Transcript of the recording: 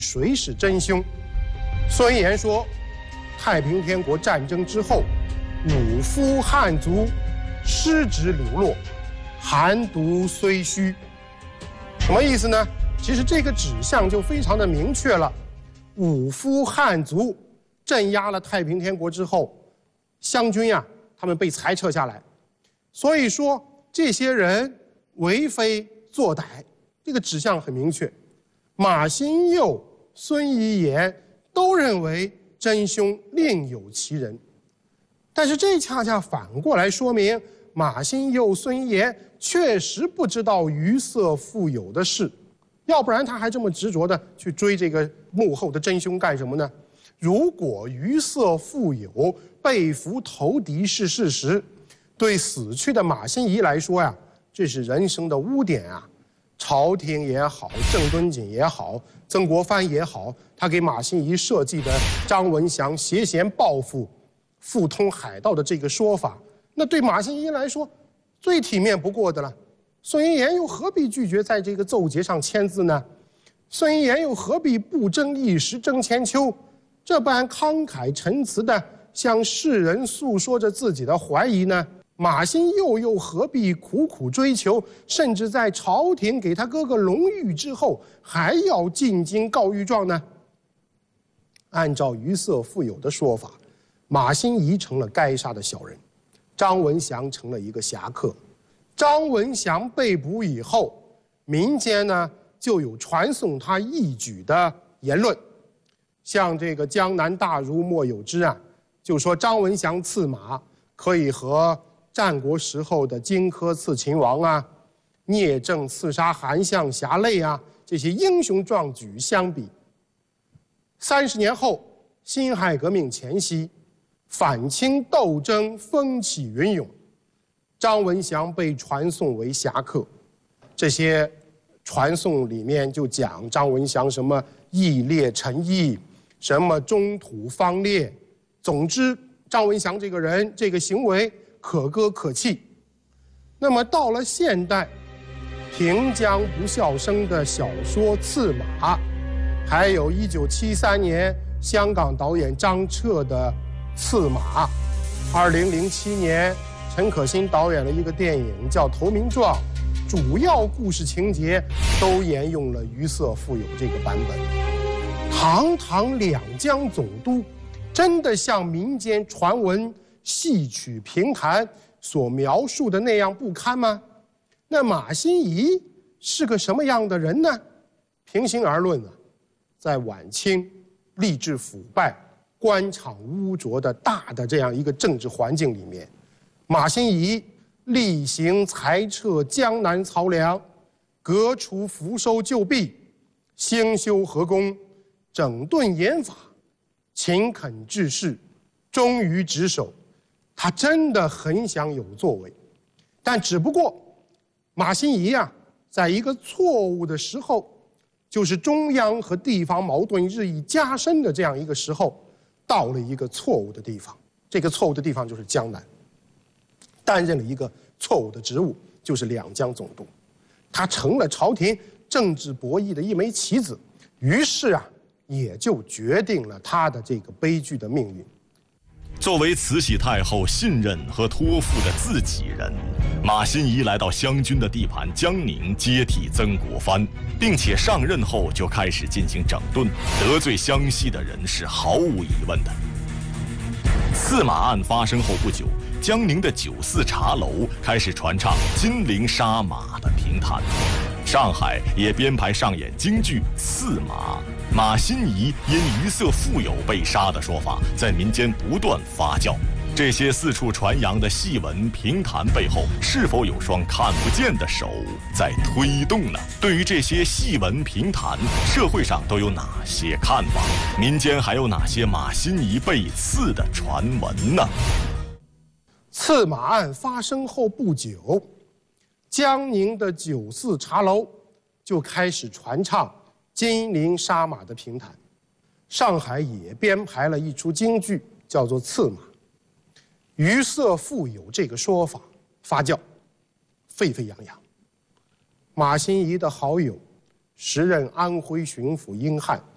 谁是真凶？孙岩说，太平天国战争之后，五夫汉族失职流落，寒毒虽虚。什么意思呢？其实这个指向就非常的明确了。五夫汉族镇压了太平天国之后，湘军啊，他们被裁撤下来，所以说这些人为非作歹，这个指向很明确。马新佑、孙一言都认为真凶另有其人，但是这恰恰反过来说明马新佑、孙一言确实不知道于色富有的事，要不然他还这么执着的去追这个幕后的真凶干什么呢？如果于色富有被俘投敌是事实，对死去的马新贻来说呀，这是人生的污点啊！朝廷也好，郑敦锦也好，曾国藩也好，他给马新贻设计的张文祥挟嫌报复、互通海盗的这个说法，那对马新贻来说最体面不过的了。孙一言又何必拒绝在这个奏节上签字呢？孙一言又何必不争一时争千秋，这般慷慨陈词的向世人诉说着自己的怀疑呢？马新佑又何必苦苦追求，甚至在朝廷给他哥哥荣誉之后，还要进京告御状呢？按照于色富有的说法，马新贻成了该杀的小人，张文祥成了一个侠客。张文祥被捕以后，民间呢就有传颂他义举的言论，像这个江南大儒莫有之啊，就说张文祥刺马可以和战国时候的荆轲刺秦王啊、聂政刺杀韩相侠类啊这些英雄壮举相比。30年后，辛亥革命前夕，反清斗争风起云涌，张文祥被传颂为侠客。这些传颂里面就讲张文祥什么义烈臣义，什么中土方烈，总之张文祥这个人这个行为可歌可泣。那么到了现代，平江不笑生的小说《刺马》，还有1973年香港导演张彻的《刺马》，2007年陈可辛导演了一个电影叫《投名状》，主要故事情节都沿用了于色富有这个版本。堂堂两江总督，真的像民间传闻戏曲评弹所描述的那样不堪吗？那马新贻是个什么样的人呢？平心而论啊，在晚清吏治腐败、官场污浊的大的这样一个政治环境里面，马新贻厉行裁撤江南漕粮，革除扶收旧弊，兴修河工，整顿严法，勤恳治事，忠于职守。他真的很想有作为，但只不过马新贻啊，在一个错误的时候，就是中央和地方矛盾日益加深的这样一个时候，到了一个错误的地方。这个错误的地方就是江南，担任了一个错误的职务，就是两江总督。他成了朝廷政治博弈的一枚棋子，于是啊，也就决定了他的这个悲剧的命运。 作为慈禧太后信任和托付的自己人，马新贻来到湘军的地盘江宁接替曾国藩，并且上任后就开始进行整顿，得罪湘西的人是毫无疑问的。刺马案发生后不久，江宁的酒肆茶楼开始传唱金陵杀马的评弹，上海也编排上演京剧《刺马》，马新贻因于色富有被杀的说法在民间不断发酵。这些四处传扬的戏文评弹背后，是否有双看不见的手在推动呢？对于这些戏文评弹，社会上都有哪些看法？民间还有哪些马新贻被刺的传闻呢？ 刺马案发生后不久，江宁的酒肆茶楼就开始传唱金陵杀马的评弹，上海也编排了一出京剧，叫做《刺马》。于色富有这个说法发酵，沸沸扬扬。马新贻的好友，时任安徽巡抚殷汉，